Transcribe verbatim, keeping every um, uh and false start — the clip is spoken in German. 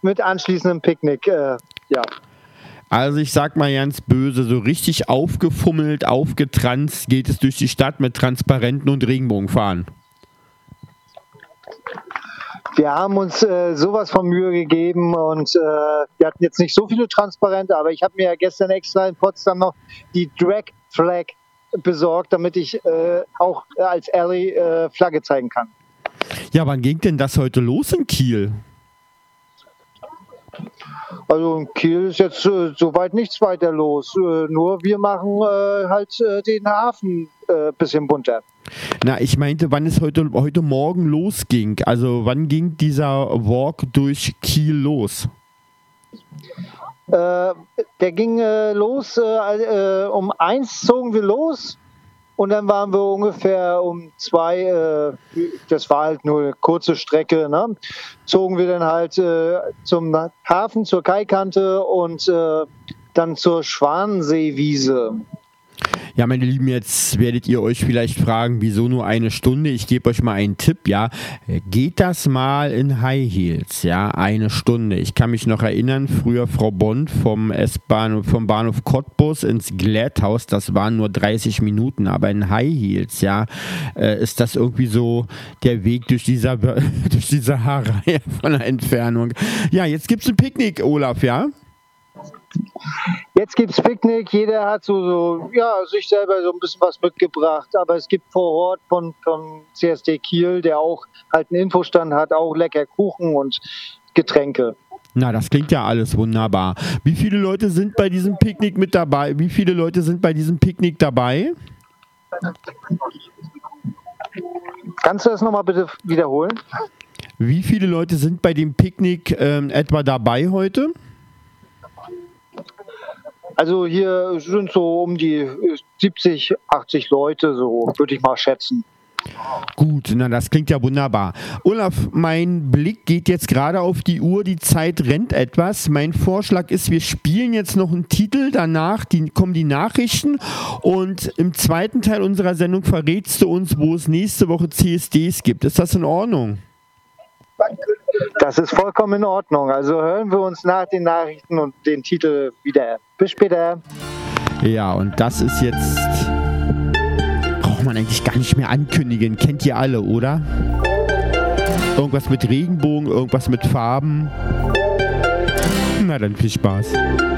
mit anschließendem Picknick, äh, ja. Also ich sag mal ganz böse, so richtig aufgefummelt, aufgetranst geht es durch die Stadt mit Transparenten und Regenbogenfahnen. Wir haben uns äh, sowas von Mühe gegeben und äh, wir hatten jetzt nicht so viele Transparente, aber ich habe mir ja gestern extra in Potsdam noch die Drag Flag besorgt, damit ich äh, auch als Alley äh, Flagge zeigen kann. Ja, wann ging denn das heute los in Kiel? Also in Kiel ist jetzt äh, soweit nichts weiter los. Äh, nur wir machen äh, halt äh, den Hafen ein äh, bisschen bunter. Na, ich meinte, wann es heute, heute Morgen losging. Also wann ging dieser Walk durch Kiel los? Äh, der ging äh, los, äh, äh, um eins zogen wir los und dann waren wir ungefähr um zwei, äh, das war halt nur eine kurze Strecke, ne? Zogen wir dann halt äh, zum Hafen, zur Kaikante und äh, dann zur Schwanenseewiese. Ja, meine Lieben, jetzt werdet ihr euch vielleicht fragen, wieso nur eine Stunde? Ich gebe euch mal einen Tipp, ja. Geht das mal in High Heels, ja, eine Stunde. Ich kann mich noch erinnern, früher Frau Bond vom S-Bahn, vom Bahnhof Cottbus ins Glätthaus, das waren nur dreißig Minuten, aber in High Heels, ja, äh, ist das irgendwie so der Weg durch dieser, durch die Sahara ja, von der Entfernung. Ja, jetzt gibt's ein Picknick, Olaf, ja? Jetzt gibt's Picknick, jeder hat so, so ja, sich selber so ein bisschen was mitgebracht, aber es gibt vor Ort von, von C S D Kiel, der auch halt einen Infostand hat, auch lecker Kuchen und Getränke. Na, das klingt ja alles wunderbar. Wie viele Leute sind bei diesem Picknick mit dabei? Wie viele Leute sind bei diesem Picknick dabei? Kannst du das nochmal bitte wiederholen? Wie viele Leute sind bei dem Picknick ähm, etwa dabei heute? Also hier sind so um die siebzig, achtzig Leute, so würde ich mal schätzen. Gut, na das klingt ja wunderbar. Olaf, mein Blick geht jetzt gerade auf die Uhr, die Zeit rennt etwas. Mein Vorschlag ist, wir spielen jetzt noch einen Titel, danach die, kommen die Nachrichten und im zweiten Teil unserer Sendung verrätst du uns, wo es nächste Woche C S Ds gibt. Ist das in Ordnung? Das ist vollkommen in Ordnung. Also hören wir uns nach den Nachrichten und den Titel wieder. Bis später. Ja, und das ist jetzt... Braucht man eigentlich gar nicht mehr ankündigen. Kennt ihr alle, oder? Irgendwas mit Regenbogen, irgendwas mit Farben. Na dann viel Spaß.